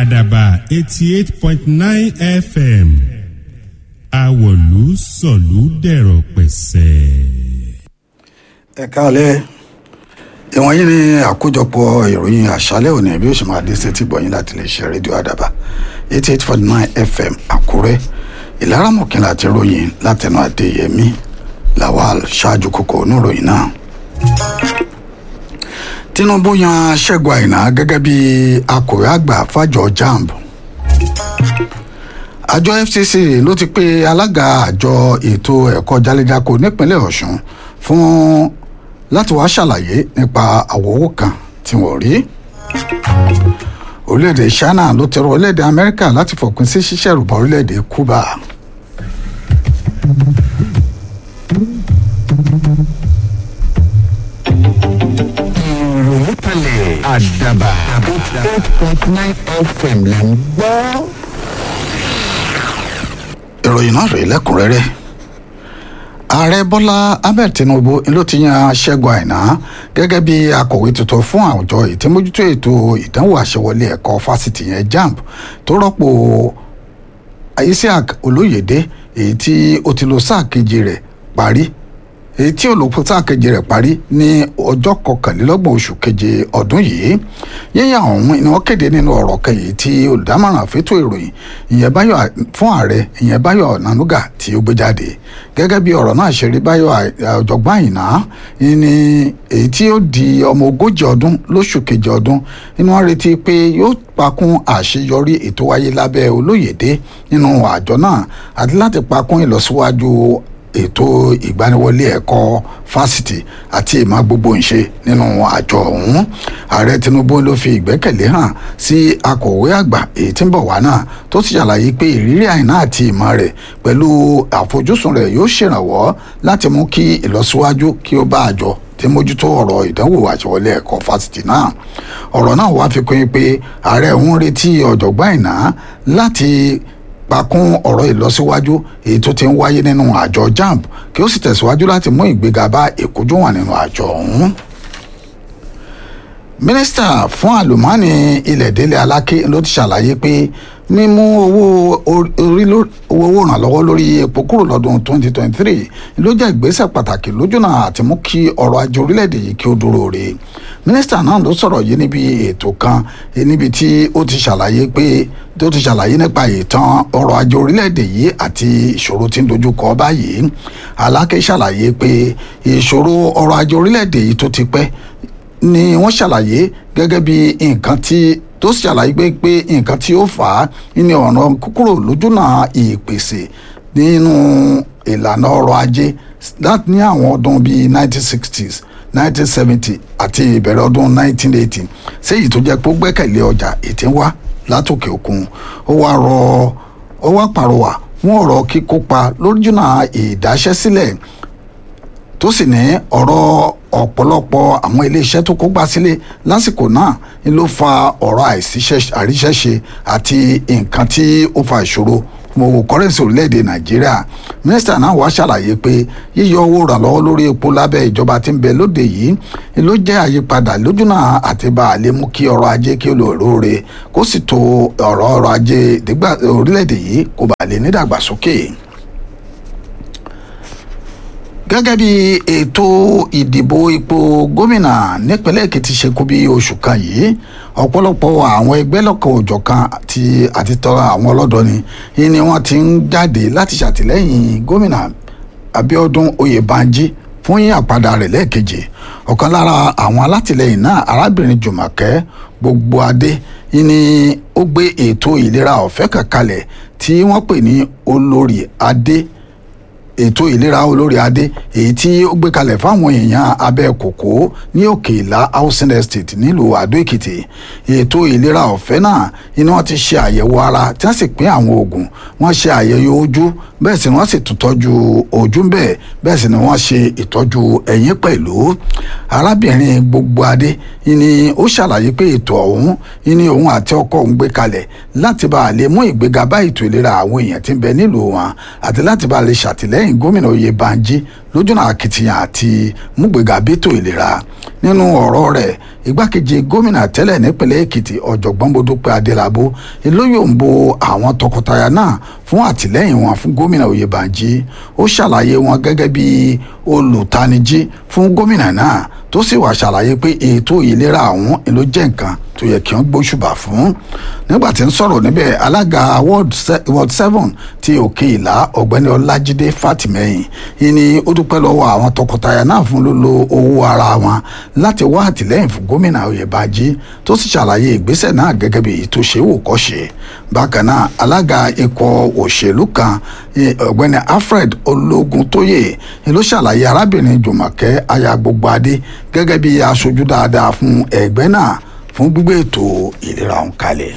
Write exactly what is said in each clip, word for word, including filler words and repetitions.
àdàbà eighty eight point nine F M àwọ̀lú sọ̀lú dẹ̀rọ̀ pẹ̀sẹ̀. ẹ káalẹ́ ìwọ̀n yìí ni àkójọpọ̀ ìròyìn àṣálẹ́ òní bí ó ṣe máa dé sétí gbọ̀yìn láti lè ṣe rédíò àdàbà eighty eight point nine F M àkúrẹ́ ìlaramọ̀kìnlá àti ròyìn látẹnu Adéyẹmí Lawal ṣáájú kókó oníròyìn náà. Tinubu yan Ṣẹ́gun Àìná gẹ́gẹ́ bí akọ̀wé àgbà fàjọ JAMB. Àjọ F C C ló ti pe alága àjọ ètò ẹ̀kọ́ jálẹ̀jákò nípínlẹ̀ Ọ̀ṣun fún láti wá ṣàlàyé nípa àwọn owó kan tí wọ́n rí. Orílẹ̀-èdè China ló ti rọ orílẹ̀-èdè Amẹ́ríkà láti fòpin sí ṣíṣẹ́ rúbọ orílẹ̀-èdè Cuba. ìròyìn kalẹ̀ àdàbà eight point nine F M là ń gbọ́. ìròyìn náà rèé lẹ́kùnrẹ́rẹ́. Ààrẹ Bọ́lá Ahmed Tinubu ló ti yan Ṣẹ́gun Àìná gẹ́gẹ́ bí akọ̀wé tuntun fún àwùjọ ìtẹ́mójútó ètò ìdánwò àṣewọlé ẹ̀kọ́ fásitì yẹn JAMB tó rọ́pò Isiaq Olóyèdé èyí tí ó ti lò sáà kejì rẹ̀ parí èyí tí olùkọ́ sáà kejì rẹ̀ parí ní ọjọ́ kọkànlélọ́gbọ̀n oṣù keje ọdún yìí. yíyan ọ̀hún ni wọ́n kéde nínú ọ̀rọ̀ kan yìí tí olùdámọ̀ràn fétò ìròyìn ìyẹn Báyọ̀ fún ààrẹ ìyẹn Báyọ̀ Nànúgà tí ó gbé jáde. gẹ́gẹ́ bí ọ̀rọ̀ náà ṣe rí, Báyọ̀ ọ̀jọ̀gbọ́n Àìná ni èyí tí ó di ọmọ ogójì ọdún lóṣù keje ọdún inú wọn retí pé yóò pakún àṣeyọrí ètò wáyé lábẹ́ Olóyèdé nínú àjọ náà àti láti pakún ìlọsíwájú ètò ìgbaniwọlé ẹ̀kọ́ fásitì àti ìmọ̀ gbogbo ìṣe nínú àjọ ọ̀hún. Ààrẹ Tinubu ló fi ìgbẹ́kẹ̀lé hàn sí akọ̀wé àgbà èyí tí ń bọ̀ wá náà tó sì ṣàlàyé pé ìrírí Àìná àti ìmọ̀ rẹ̀ pẹ̀lú àfojúsùn rẹ̀ yóò ṣèrànwọ́ láti mú kí ìlọsíwájú kí ó bá àjọ tí mójútó ọ̀rọ̀ ìdánwò àṣewọlé ẹ̀kọ́ fásitì náà. ọ̀rọ̀ náà wá fi kún pé ààrẹ ń retí ọ̀jọ̀gbọ́n Àìná láti pakún ọ̀rọ̀ ìlọsíwájú èyí tó ti ń wáyé nínú àjọ JAMB kí ó sì tẹ̀síwájú láti mú ìgbéga bá ìkójúwọ̀n nínú àjọ ọ̀hún. Mínísítà fún àlùmọ́ọ́nì ilẹ̀ Délé Aláké ló ti ṣàlàyé pé mímú owó orí owó ìrànlọ́wọ́ lórí epo kúrò lọ́dún twenty twenty three ló jẹ́ ìgbésẹ̀ pàtàkì lójúnà àti mú kí ọrọ̀ ajé orílẹ̀-èdè yìí kí ó dúró re. Mínísítà náà ló sọ̀rọ̀ yìí níbi ètò kan níbi tí ó ti ṣàlàyé pé tó ti ṣàlàyé nípa ìtàn ọrọ̀ ajé orílẹ̀-èdè yìí àti ìṣòro tí ń dojú kọ báyìí. Aláké ṣàlàyé pé ìṣòro ọrọ̀ ajé orílẹ̀-èdè yìí tó ti pẹ́ ni wọ́n ṣàlàyé gẹ́gẹ́ bí nǹkan tí tó ṣàlàyé pé pé nǹkan tí ó fà á ní ọ̀nà kúkúrò lójúnà ìpèsè nínú ìlànà ọrọ̀ ajé láti ní àwọn ọdún bíi nineteen sixties nineteen seventy àti ìbẹ̀rẹ̀ ọdún nineteen eighty séyìí tó jẹ́ pé ó gbẹ́kẹ̀lé ọjà ètí ń wá látòkè òkun. ó wá rọ ó wá pàrọwà fún ọ̀rọ̀ kíkópa lójúnà ìdáṣẹ́sílẹ̀ tó sì ní ọ̀rọ̀ ọ̀pọ̀lọpọ̀ àwọn iléeṣẹ́ tó kógbá sílé lásìkò náà ni ló fa ọ̀rọ̀ àìríṣẹ́ṣe àti nǹkan tí ó fa ìṣòro fún owó kọ́rẹ́nsì orílẹ̀-èdè Nàìjíríà. Mínísítà náà wá ṣàlàyé pé yíyọ owó ìrànlọ́wọ́ lórí epo lábẹ́ ìjọba tí ń bẹ lóde yìí ló jẹ́ àyípadà lójúnà àti bá a lè mú kí ọrọ̀ ajé kí ó lè róore kó sì tó ọ̀rọ̀ ọrọ̀ ajé orílẹ̀-èdè yìí kó bá a lè nídàgbàsókè. Gẹ́gẹ́ bí ètò ìdìbò ipò gómìnà nípínlẹ̀ Èkìtì ṣe kú bí oṣù kan yìí, ọ̀pọ̀lọpọ̀ àwọn ẹgbẹ́ lọ́kàn òjọ̀kan àti àti tọrọ àwọn ọlọ́dọni ni wọ́n ti ń jáde láti ṣàtìlẹ́yìn gómìnà Abíọ́dún Oyèbánjí fún yíyàpadà rẹ̀ lẹ́ẹ̀kejì. ọ̀kan lára àwọn alátìlẹ́yìn náà, arábìnrin Jùmọ̀kẹ́ Gbogboadé, ni ó gbé ètò ìlera ọ̀fẹ́ kan kalẹ̀ tí wọ́n pè ní Olórí Adé ètò ìlera Olórí Adé èyí tí ó gbé kalẹ̀ fáwọn èèyàn Abẹ́òkòkó ní Òkè Ìlà Housing Estate nílùú Àdó Èkìtì. ètò ìlera ọ̀fẹ́ náà ni wọ́n ti ṣe àyẹ̀wò ara tí wọ́n sì pín àwọn oògùn, wọ́n ṣe àyẹ̀wò ojú, bẹ́ẹ̀ sì ni wọ́n sì tún tọ́jú ojú bẹ́ẹ̀ bẹ́ẹ̀ sì ni wọ́n ṣe ìtọ́jú ẹ̀yìn pẹ̀lú. arábìnrin Gbogboadé ni ó ṣàlàyé pé ètò ọ̀hún ni òun àti ọkọ òun gbé kalẹ̀ láti bá a lè mú ìgbéga bá ètò ìlera àwọn èèyàn tí ń bẹ nílùú wọn àti láti bá a lè ṣàtìlẹ́yìn àtìlẹ́yìn gómìnà Oyèbánjí lójúnà akitiyan àti múgbéga bẹ́tò ìlera. Nínú ọ̀rọ̀ rẹ̀ igbákejì gómìnà tẹ́lẹ̀ nípínlẹ̀ Èkìtì ọ̀jọ̀gbọ́n Modúpẹ́ Adélabú ló yòǹbo àwọn tọkọtaya náà fún àtìlẹ́yìn wọn fún gómìnà Oyèbánjí. Ó ṣàlàyé wọn gẹ́gẹ́ bí olùtanijí fún gómìnà náà tó sì wá ṣàlàyé pé ètò ìlera ọ̀hún ló jẹ́ nǹkan tó yẹ kí wọ́n gbóṣùbà fún. Nígbà tí ń sọ̀rọ̀ níbẹ̀ alága ward seven ti Òkè Ìlá ọ̀gbẹ́ni Ọlájídé Fátìmẹ́yìn yìí ni ó dúpẹ́ lọ́wọ́ àwọn tọkọtaya náà fún lílo owó ara wọn láti wá àtìlẹ́yìn fún gómìnà Oyèbánjí tó sì ṣàlàyé ìgbésẹ̀ náà gẹ́gẹ́ bí èyí tó ṣe wò kọ́ ṣe. Bákan náà alága ikọ̀ òṣèlú kan ọ̀gbẹ́ni Alfred Ológuntóyè ló ṣàlàyé arábìnrin Jùmọ̀kẹ́ aya Gbogboadé gẹ́gẹ́ bí aṣojú dáadáa fún ẹgbẹ́ náà fún gbígbé ètò ìlera ọ̀hún kalẹ̀.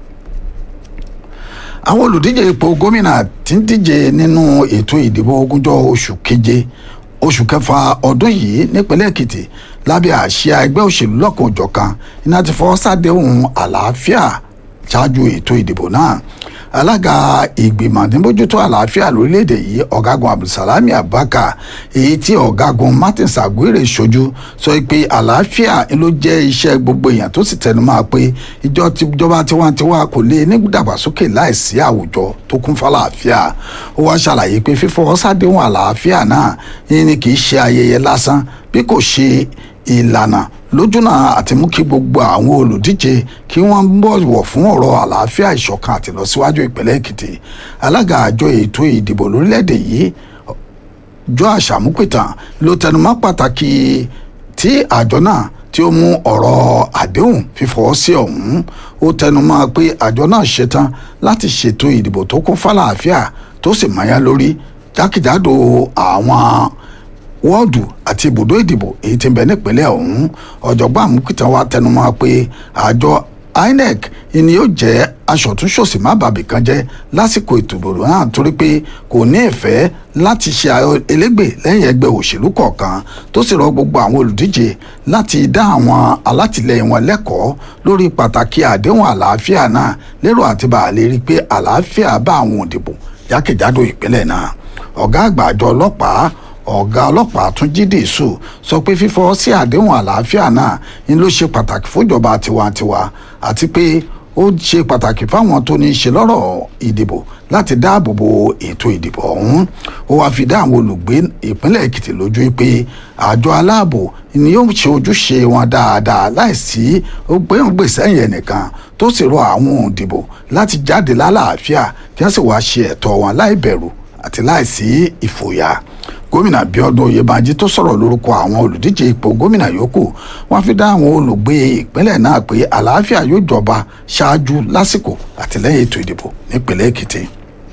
Àwọn olùdíje ipò gómìnà tí ń díje nínú ètò ìdìbò ogúnjọ́ oṣù keje oṣù kẹfà ọdún yìí nípínlẹ̀ Èkìtì lábẹ́ àsíá ẹgbẹ́ òṣèlú lọ́kan-ò-jọ̀kan iná ti fọwọ́ sàdéhùn àlàáfíà ṣáájú ètò ìdìbò náà. Alága ìgbìmọ̀ níbójútó àlàáfíà lórílẹ̀‐èdè yìí ọ̀gágun Abdulsalami Abubakar èyí tí ọ̀gágun Martin Saguire ṣojú sọ pé àlàáfíà ló jẹ́ iṣẹ́ gbogbo èèyàn tó sì tẹnumọ́ pé ìjọba tiwantiwa kò lè ní ìdàgbàsókè láìsí àwùjọ tó kún fàlàáfíà. Ó wá ṣàlàyé pé fífọwọ́ sàdéhùn àlàáfíà náà ní kì í ṣe ayẹyẹ lásán bí kò ṣe ìlànà lójúnà àti mú kí gbogbo àwọn olùdíje kí wọ́n bọ̀wọ̀ fún ọ̀rọ̀ àlàáfíà ìṣọ̀kan àti ìlọsíwájú ìpínlẹ̀ Èkìtì. Alága àjọ ètò ìdìbò lórílẹ̀‐èdè yìí Joash Amupitan ló tẹnumọ́ pàtàkì tí àjọ náà tí ó mú ọ̀rọ̀ àdéhùn fífọwọ́ sí ọ̀hún. Ó tẹnumọ́ pé àjọ náà ṣetán láti ṣètò ìdìbò tó kún fàlàáfíà tó sì mọ́yá lórí jákèjádò àwọn wọ́ọ̀dù àti ibùdó ìdìbò èyí tí ń bẹ nípínlẹ̀ ọ̀hún. Ọ̀jọ̀gbọ́n Amupitan wa tẹnumọ́ pé àjọ I N E C ni yóò jẹ́ aṣọ̀túnṣòsì má bàbí kan jẹ́ lásìkò ìdìbò náà torí pé kò ní ìfẹ́ láti ṣe elégbè lẹ́yìn ẹgbẹ́ òṣèlú kọ̀ọ̀kan tó sì rọ gbogbo àwọn olùdíje láti dá àwọn alátìlẹyìn wọn lẹ́kọ̀ọ́ lórí pàtàkì àdéhùn àlàáfíà náà lérò àti bàálẹ̀ rí pé àlàáfíà bá àwọn òdìbò jákèjádò ìpínlẹ̀ náà. Ọ̀gá àgbà àjọ ọlọ́pàá ọ̀gá ọlọ́pàá Túnjí Dìísù sọ pé fífọwọ́ sí àdéhùn àlàáfíà náà ni ló ṣe pàtàkì fúnjọba tiwantiwa àti pé ó ṣe pàtàkì fáwọn tó ní í ṣe lọ́rọ̀ ìdìbò láti dáàbò bo ètò ìdìbò ọ̀hún. Ó wáá fi dá àwọn olùgbé ìpínlẹ̀ Èkìtì lójú pé àjọ aláàbò ni yóò ṣe ojúṣe wọn dáadáa láìsí gbẹ̀ngbèsè yẹn nìkan tó sì rọ àwọn òǹdìbò láti jáde lálàáfíà kí wọ́n sì wáá ṣe ẹ̀tọ́ wọn láì bẹ̀rù àti láìsí ìfòyà. Gómìnà Bíọ́dún Oyèbánjí tó sọ̀rọ̀ lórúkọ àwọn olùdíje ipò gómìnà yòókù wọ́n fi dá àwọn olùgbé ìpínlẹ̀ náà pé àlàáfíà yóò jọba ṣáájú lásìkò àti lẹ́yìn ètò ìdìbò nípínlẹ̀ Èkìtì.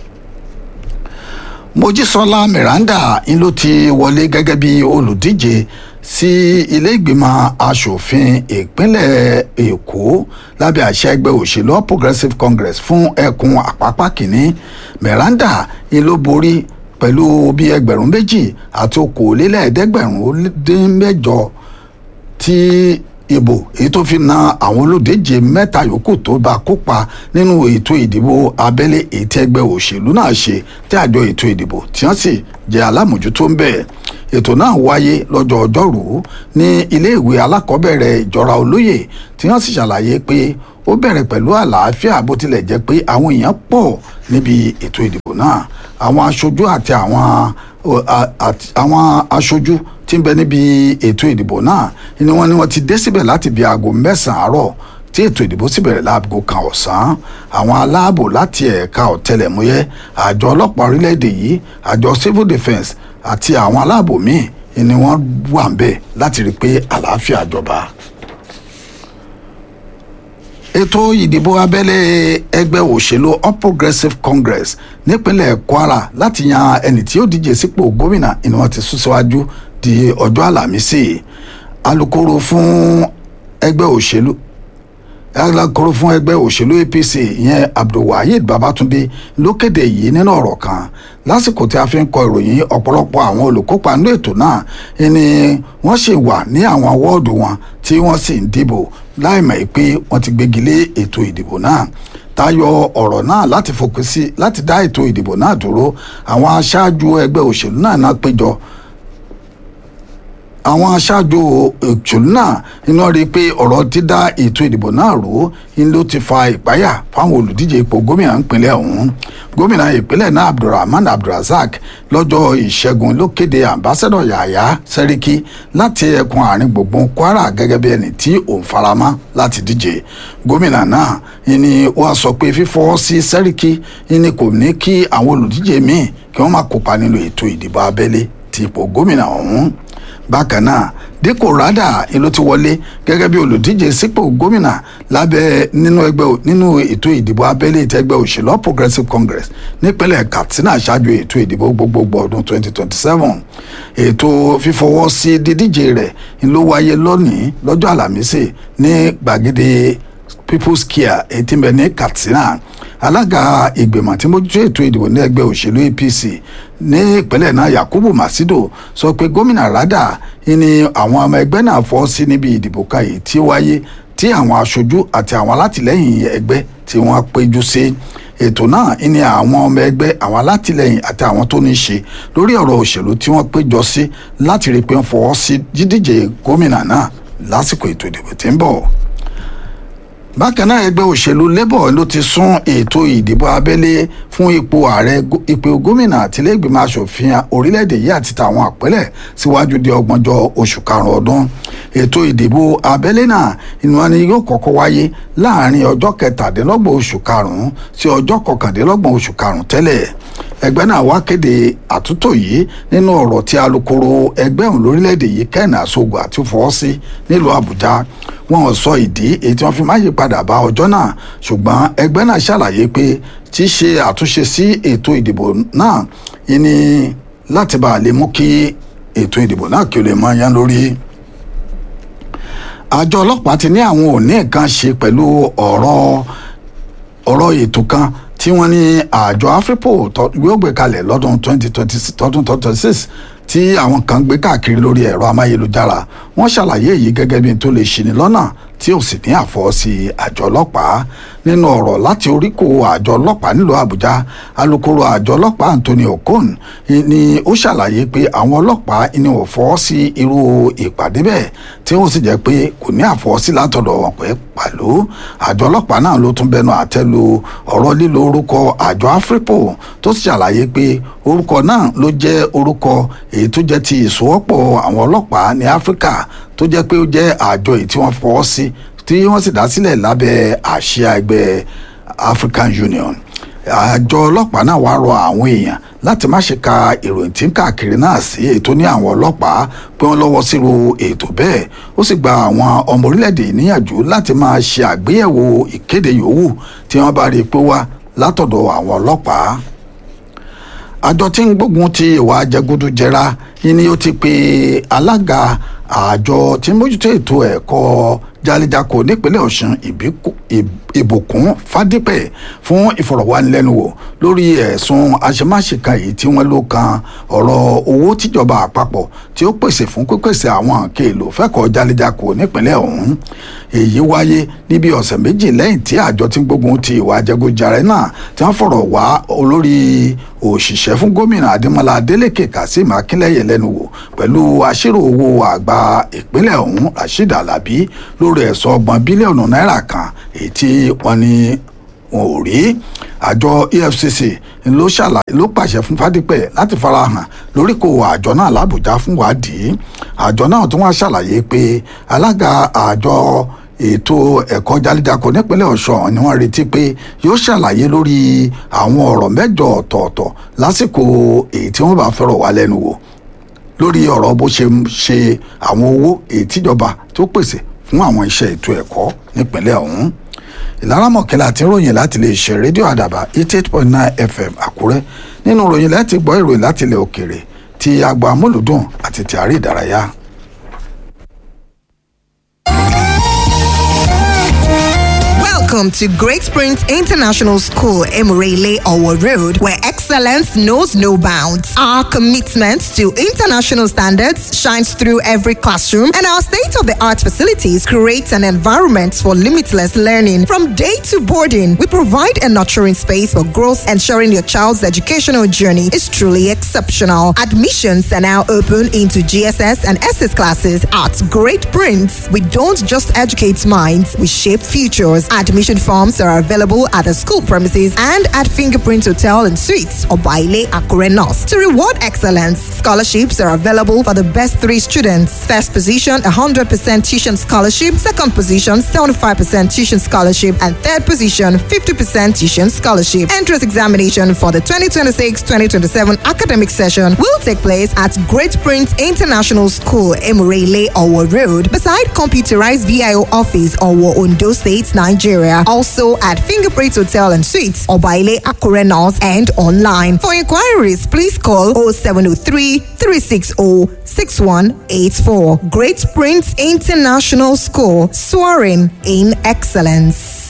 Mojísọ́lá Miranda ń ló ti wọlé gẹ́gẹ́ bí olùdíje sí ilé ìgbìmọ̀ asòfin ìpínlẹ̀ Èkó lábẹ́ àṣẹ ẹgbẹ́ òṣèlú All Progressives Congress fún ẹkùn àpápá kìíní. Miranda ń ló borí pẹ̀lú bí ẹgbẹ̀rún méjì àti okòólélẹ́ẹ̀ẹ́dẹ́gbẹ̀rún ó dín mẹ́jọ tí ìbò èyí tó fi na àwọn olùdíje mẹ́ta yòókù tó bá kópa nínú ètò ìdìbò abẹ́lé èyí tí ẹgbẹ́ òṣèlú náà ṣe tí àjọ ètò ìdìbò tí wọ́n sì jẹ́ alámòjútó ń bẹ̀. Ètò náà wáyé lọ́jọ́ ọjọ́rùú ní iléèwé alákọ̀ọ́bẹ̀rẹ̀ Ìjọra Olóyè tí wọ́n sì ṣàlàyé pé ó bẹ̀rẹ̀ pẹ̀lú àlàáfíà bó tilẹ̀ jẹ́ pé àwọn èèyàn pọ̀ níbi ètò ìdìbò náà. Àwọn aṣojú àti àwọn àwọn aṣojú tí ń bẹ níbi ètò ìdìbò náà ni wọ́n ní wọ́n ti dé síbẹ̀ láti bí aago mẹ́sàn-án àárọ̀ tí ètò ìdìbò sì bẹ̀rẹ̀ láago kan ọ̀sán. Àwọn aláàbò láti ẹ̀ka ọ̀tẹlẹ̀múyẹ́ àjọ ọlọ́pàá orílẹ̀-èdè yìí àjọ civil defence àti àwọn aláàbò míì ni wọ́n wà ń bẹ̀ láti rí i pé àlàáfíà jọba. Ètò ìdìbò abẹ́lé ẹgbẹ́ òṣèlú All Progressives Congress nípínlẹ̀ Kwara láti yan ẹni tí ó díje sípò gómìnà ni wọ́n ti sún síwájú di ọjọ́ àlàmísì. Alukoro fún ẹgbẹ́ òṣèlú alukoro fún ẹgbẹ́ òṣèlú A P C ìyẹn Abdulwaheed Babatunde ló kéde yìí nínú ọ̀rọ̀ kan lásìkò tí a fi ń kọ ìròyìn. Ọ̀pọ̀lọpọ̀ àwọn olùkópa nínú ètò náà ni wọ́n ṣì wà ní àwọn wọ́ọ̀dù wọn tí wọ́n sì ń dìbò láìmọ̀ pé wọ́n ti gbégi lé ètò ìdìbò náà. tayọ ọ̀rọ̀ náà láti fòpin sí láti dá ètò ìdìbò náà dúró. Àwọn aṣáájú ẹgbẹ́ òṣèlú náà náà péjọ àwọn aṣáájú òṣèlú náà iná rí i pé ọ̀rọ̀ dídá ètò ìdìbò náà rú ni ló ti fa ìpáyà fáwọn olùdíje ipò gómìnà ìpínlẹ̀ ọ̀hún. Gómìnà ìpínlẹ̀ náà Abdulrahman Abdulrazak lọ́jọ́ ìṣẹ́gun ló kéde ambassadọ̀ Yahaya Sẹ́ríkì láti ẹkùn àárín gbùngbùn Kwara gẹ́gẹ́ bí ẹni tí òun faramọ́ láti díje. Gómìnà náà ni wọ́n sọ pé fífọwọ́ sí Sẹ́ríkì ni kò ní kí àwọn olùdíje míì kí wọ́n má kópa nínú ètò ìdìbò abẹ́lé ti ipò gómìnà ọ̀hún. Bákan náà Dípò Rádà ló ti wọlé gẹ́gẹ́ bí olùdíje sípò gómìnà lábẹ́ nínú ẹgbẹ́ nínú ètò ìdìbò abẹ́lé ìtẹ́gbẹ́ òṣèlú Progressive Congress nípínlẹ̀ Katsina ṣáájú ètò ìdìbò gbogbogbò ọdún twenty twenty seven. Ètò fífọwọ́ sí dídíje rẹ̀ ló wáyé lónìí lọ́jọ́ Àlàmísì ní gbàgede People's Square ètí mbẹ ní Katsina. Alága ìgbìmọ̀ tí mójútó ètò ìdìbò ní ẹgbẹ́ òṣèlú A P C ní ìpínlẹ̀ náà Yakubu Masido sọ pé gómìnà Rádà ni àwọn ọmọ ẹgbẹ́ náà fọ́ sí níbi ìdìbò kan èyí tí ó wáyé tí àwọn aṣojú àti àwọn alátìlẹ́yìn ẹgbẹ́ tí wọ́n péjú sí. Ètò náà ní àwọn ọmọ ẹgbẹ́ àwọn alátìlẹ́yìn àti àwọn tó ní ṣe lórí ọ̀rọ̀ òṣèlú tí wọ́n péjọ sí láti rí i pé ń fọwọ́ sí dídíje gómìnà náà lásìkò ètò ìdìbò tí ń bọ̀. Bákan náà ẹgbẹ́ òṣèlú Labour ló ti sún ètò ìdìbò abẹ́lé fún ipò ààrẹ ipò gómìnà àtìlẹ́gbìmọ̀ aṣòfin orílẹ̀-èdè yìí àti tàwọn àpẹẹlẹ̀ síwájú di ọgbọ̀njọ́ oṣù karùn-ún ọdún. Ètò ìdìbò abẹ́lé náà ìwọ̀n ni yóò kọ́kọ́ wáyé láàrin ọjọ́ kẹtàdínlọ́gbọ̀n oṣù karùn-ún sí ọjọ́ kọkàndínlọ́gbọ̀n oṣù karùn-ún tẹ́lẹ̀. Ẹgbẹ́ náà wá kéde àtúntò yìí nínú ọ̀rọ̀ tí alukoro ẹgbẹ́ òun lórílẹ̀‐èdè yìí Ken Asogo àti fọwọ́ sí nílùú Àbújá. Wọn ò sọ ìdí èyí tí wọ́n fi máa yí padà bá ọjọ́ náà, ṣùgbọ́n ẹgbẹ́ náà ṣàlàyé pé ṣíṣe àtúnṣe sí ètò ìdìbò náà yìí ni láti bá a lè mú kí ètò ìdìbò náà kí ó lè máa yán lórí. Àjọ ọlọ́pàá ti ní àwọn ò ní nǹkan ṣe pẹ̀lú ọ̀rọ̀ ọ̀rọ̀ ètò kan tí wọ́n ní àjọ Afripo yóò gbé kalẹ̀ lọ́dún twenty twenty six tí àwọn kan gbé káàkiri lórí ẹ̀rọ amáyélujára. Wọ́n ṣàlàyé èyí gẹ́gẹ́ bí tó lè ṣini lọ́nà tí ò sì ní àfọwọ́sí àjọ ọlọ́pàá. Nínú ọ̀rọ̀ láti oríkò àjọ ọlọ́pàá nílùú Àbújá, alukoro àjọ ọlọ́pàá Anthony Okon ni ó ṣàlàyé pé àwọn ọlọ́pàá ni ò fọwọ́ sí irú ìpàdé bẹ́ẹ̀ tí ó sì jẹ́ pé kò ní àfọwọ́sí látọ̀dọ̀ wọn pé pàlú. Àjọ ọlọ́pàá náà ló tún bẹnu àtẹ́ lu ọ̀rọ̀ lílo orúkọ àjọ Afripo tó sì ṣàlàyé pé orúkọ náà ló jẹ́ orúkọ èyí tó jẹ́ ti ìsowọ́pọ̀ àwọn ọlọ́pàá ní Áfíríkà tó jẹ́ pé ó jẹ́ àjọ èyí tí wọ́n fọwọ́ sí tí wọ́n sì dá sílẹ̀ lábẹ́ àsíá ẹgbẹ́ African Union. Àjọ ọlọ́pàá náà wá rọ àwọn èèyàn láti má ṣe ka ìròyìn tí ń káàkiri náà sí ètò ní àwọn ọlọ́pàá pé wọ́n lọ́wọ́ sírú ètò bẹ́ẹ̀. Ó sì gba àwọn ọmọ orílẹ̀-èdè níyànjú láti máa ṣe àgbéyẹ̀wò ìkéde yòówù tí wọ́n bá rí i pé wá látọ̀dọ̀ àwọn ọlọ́pàá. Àjọ tí ń gbógun ti ìwà jẹgúdújẹrá ni ó ti pe alága àjọ tí ń mójútó ètò ẹ̀kọ́ jálíjákò nípínlẹ̀ Ọ̀ṣun Ìbùkún Fádípẹ̀ fún ìfọ̀rọ̀wánilẹ́nuwò lórí ẹ̀sùn àṣemáṣe kan èyí tí wọ́n lò kan ọ̀rọ̀ owó tíjọba àpapọ̀ tí ó pèsè fún pípèsè àwọn nǹkan èlò fẹ́kọ̀ọ́ jálíjákò nípínlẹ̀ ọ̀hún. Èyí wáyé níbi ọ̀sẹ̀ méjì lẹ́yìn tí àjọ tí ń gbógun ti ìwà jẹgúdújẹrá náà tí wọ́n fọ̀rọ̀ wá olórí òṣìṣẹ́ fún gómìnà Adémọ́lá Adélékè Kazeem Akínlẹ́yẹ lẹ́nu wò pẹ̀lú aṣírò owó àgbà ìpínlẹ̀ ọ̀hún Rasheed Alabi lórí ẹ̀sùn ọgbọ̀n bílíọ̀nù náírà kan èyí tí wọ́n ní wọn ò rí. Àjọ E F C C ló ṣàlàyé ló pàṣẹ fún Fádípẹ̀ láti farahàn lóríkò àjọ náà l'Àbújá fún wádìí. Àjọ náà tún wá ṣàlàyé pé alága àjọ ètò ẹ̀kọ́ jálíjákò nípínlẹ̀ Ọ̀ṣun ni wọ́n retí pé yóò ṣàlàyé lórí àwọn ọ̀rọ̀ mẹ́jọ ọ̀tọ̀ọ̀tọ̀ lásìkò èyí tí wọ́n bá fẹ́rọ̀ wá lẹ́nu wò lórí ọ̀rọ̀ bó ṣe ń ṣe àwọn owó èyí tíjọba tó pèsè fún àwọn iṣẹ́ ètò ẹ̀kọ́ nípínlẹ̀ ọ̀hún. Ìlara Mọ̀kẹ́lá àti ròyìn láti lè ṣe rédíò Àdàbà eighty eight point nine F M Àkúrẹ́. Nínú ròyìn láti gbọ́ ìròyìn láti ilẹ̀ òkèèrè ti agbo amúlùdùn àti ti àrí ìdárayá. Welcome to Great Springs International School, Emurele Owo Road, where excellence knows no bounds. Our commitment to international standards shines through every classroom, and our state-of-the-art facilities create an environment for limitless learning. From day to boarding, we provide a nurturing space for growth, ensuring your child's educational journey is truly exceptional. Admissions are now open into G S S and S S classes at Great Prince. We don't just educate minds, we shape futures. Admission forms are available at the school premises and at Fingerprint Hotel and Suites or Baile Akure North. To reward excellence, scholarships are available for the best three students. First position, one hundred percent tuition scholarship. Second position, seventy-five percent tuition scholarship. And third position, fifty percent tuition scholarship. Entrance examination for the twenty twenty-six twenty twenty-seven academic session will take place at Great Prince International School, Emurele Owo Road, beside computerized V I O office, Owo, Ondo State, Nigeria. Also at Fingerprint Hotel and Suites, Obaile Akure North, and online. For inquiries, please call oh seven oh three, three six oh, six one eight four. Great Prince International School, soaring in excellence.